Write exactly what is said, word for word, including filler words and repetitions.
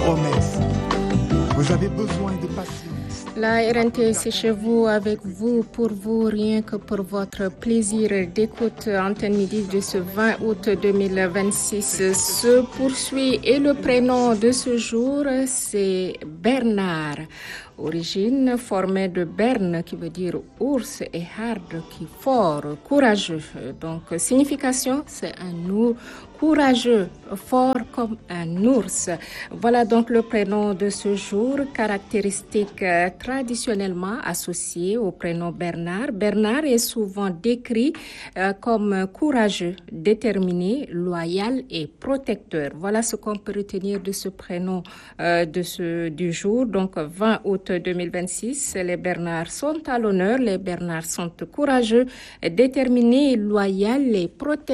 promesse. Vous avez besoin de patience. La R N T, c'est chez vous, avec vous, pour vous, rien que pour votre plaisir d'écoute. Antenne Midi de ce vingt août deux mille vingt-six se poursuit et le prénom de ce jour, c'est Bernard. Origine formée de Berne, qui veut dire ours, et hard, qui fort, courageux. Donc, signification, c'est un ours courageux, fort comme un ours. Voilà donc le prénom de ce jour, caractéristique euh, traditionnellement associé au prénom Bernard. Bernard est souvent décrit euh, comme courageux, déterminé, loyal et protecteur. Voilà ce qu'on peut retenir de ce prénom euh, de ce, du jour. Donc, vingt août deux mille vingt-six, les Bernards sont à l'honneur. Les Bernards sont courageux, déterminés, loyaux et protecteurs.